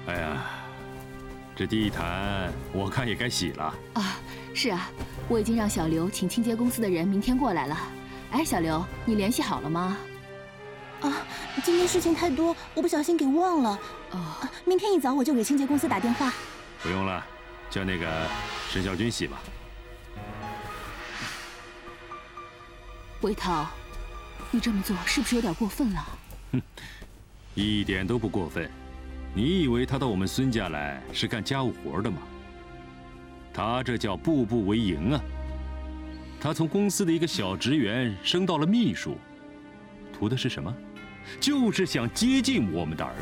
哎呀，这地毯我看也该洗了。 啊，是啊，我已经让小刘请清洁公司的人明天过来了。哎，小刘，你联系好了吗？ 啊，今天事情太多，我不小心给忘了。 哦， 明天一早我就给清洁公司打电话。 不用了，叫那个沈小军洗吧。 魏涛，你这么做是不是有点过分了？ 哼，一点都不过分。你以为他到我们孙家来是干家务活的吗？他这叫步步为营啊！他从公司的一个小职员升到了秘书，图的是什么？就是想接近我们的儿